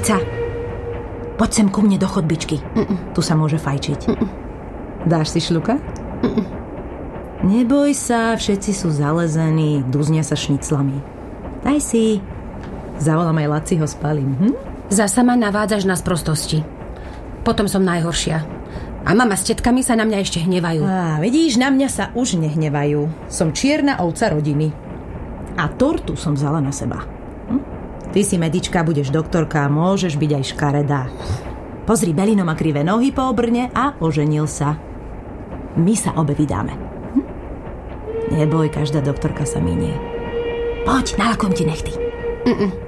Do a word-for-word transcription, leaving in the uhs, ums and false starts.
Ica, poď sem ku mne do chodbičky. Mm-mm. Tu sa môže fajčiť. Mm-mm. Dáš si šľuka? Mm-mm. Neboj sa, všetci sú zalezení, duznia sa šniclami. Daj si. Zavolám aj Laciho, spalím. Hm? Zasa ma navádzaš na sprostosti. Potom som najhoršia. A mama s tetkami sa na mňa ešte hnevajú. Á, vidíš, na mňa sa už nehnevajú. Som čierna ovca rodiny. A tortu som vzala na seba. Hm? Ty si medička, budeš doktorka, môžeš byť aj škaredá. Pozri, Belino má krivé nohy po obrne a oženil sa. My sa obe vydáme. Hm? Neboj, každá doktorka sa minie. Poď, nalakom ti nechty. Mm-mm.